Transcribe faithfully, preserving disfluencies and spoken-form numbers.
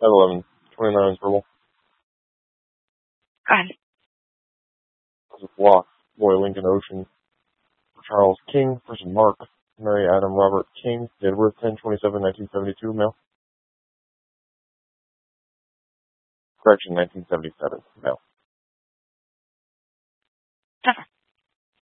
eleven twenty-nine is verbal. Go ahead. This is Block, Boy Lincoln Ocean, Charles King versus Mark, Mary Adam Robert King, date of birth ten twenty-seven nineteen seventy-two, male. Correction, nineteen seventy-seven, male. Okay.